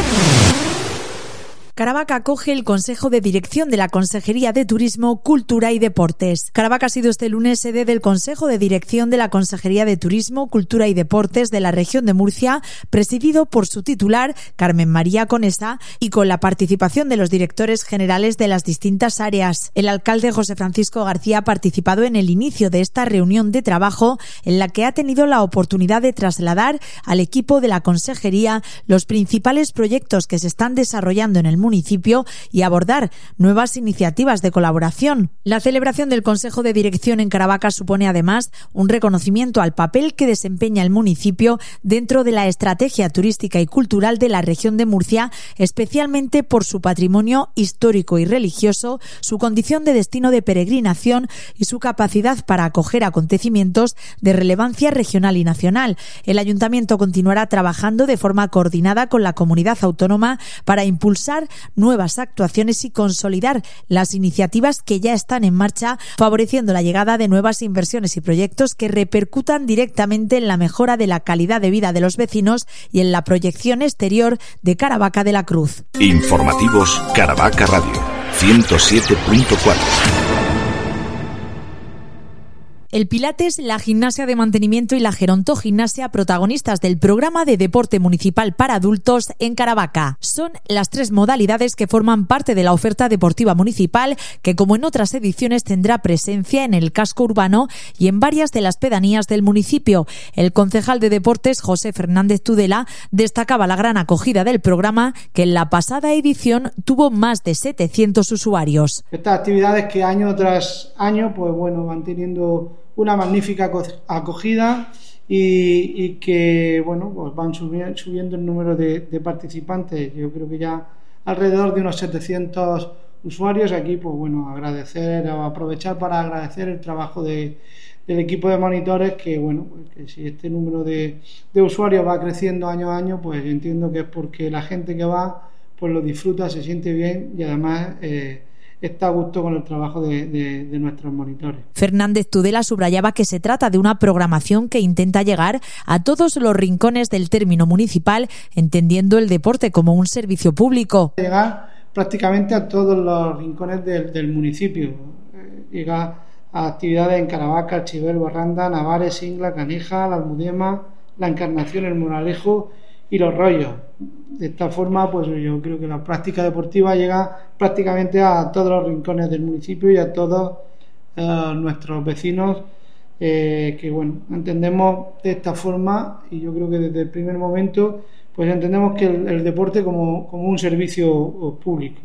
Caravaca acoge el Consejo de Dirección de la Consejería de Turismo, Cultura y Deportes. Caravaca ha sido este lunes sede del Consejo de Dirección de la Consejería de Turismo, Cultura y Deportes de la región de Murcia, presidido por su titular, Carmen María Conesa, y con la participación de los directores generales de las distintas áreas. El alcalde José Francisco García ha participado en el inicio de esta reunión de trabajo, en la que ha tenido la oportunidad de trasladar al equipo de la Consejería los principales proyectos que se están desarrollando en el municipio y abordar nuevas iniciativas de colaboración. La celebración del Consejo de Dirección en Caravaca supone además un reconocimiento al papel que desempeña el municipio dentro de la estrategia turística y cultural de la región de Murcia, especialmente por su patrimonio histórico y religioso, su condición de destino de peregrinación y su capacidad para acoger acontecimientos de relevancia regional y nacional. El ayuntamiento continuará trabajando de forma coordinada con la comunidad autónoma para impulsar nuevas actuaciones y consolidar las iniciativas que ya están en marcha, favoreciendo la llegada de nuevas inversiones y proyectos que repercutan directamente en la mejora de la calidad de vida de los vecinos y en la proyección exterior de Caravaca de la Cruz. Informativos Caravaca Radio 107.4. El Pilates, la gimnasia de mantenimiento y la gerontogimnasia, protagonistas del programa de deporte municipal para adultos en Caravaca. Son las tres modalidades que forman parte de la oferta deportiva municipal, que como en otras ediciones tendrá presencia en el casco urbano y en varias de las pedanías del municipio. El concejal de deportes, José Fernández Tudela, destacaba la gran acogida del programa, que en la pasada edición tuvo más de 700 usuarios. Estas actividades que año tras año van teniendo una magnífica acogida y que van subiendo el número de participantes. Yo creo que ya alrededor de unos 700 usuarios. Aquí aprovechar para agradecer el trabajo del equipo de monitores, que si este número de usuarios va creciendo año a año, pues entiendo que es porque la gente que va pues lo disfruta, se siente bien y además está a gusto con el trabajo de nuestros monitores. Fernández Tudela subrayaba que se trata de una programación que intenta llegar a todos los rincones del término municipal, entendiendo el deporte como un servicio público. Llegar prácticamente a todos los rincones del municipio. Llegar a actividades en Caravaca, Archivel, Barranda, Navares, Ingla, Canija, La Almudena, La Encarnación, El Moralejo y Los Rollos. De esta forma, pues yo creo que la práctica deportiva llega prácticamente a todos los rincones del municipio y a todos nuestros vecinos, que entendemos de esta forma, y yo creo que desde el primer momento pues entendemos que el deporte como un servicio público.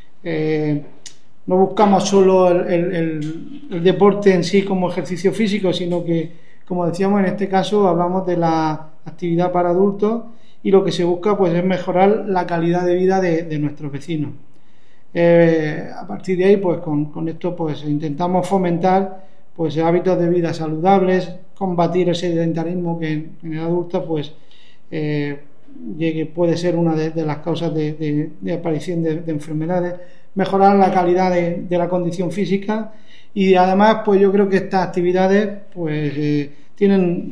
No buscamos solo el deporte en sí como ejercicio físico, sino que, como decíamos, en este caso hablamos de la actividad para adultos, y lo que se busca pues es mejorar la calidad de vida de nuestros vecinos. A partir de ahí, pues con esto pues intentamos fomentar pues hábitos de vida saludables, combatir el sedentarismo que en el adulto pues puede ser una de las causas de aparición de enfermedades, mejorar la calidad de la condición física, y además pues yo creo que estas actividades pues tienen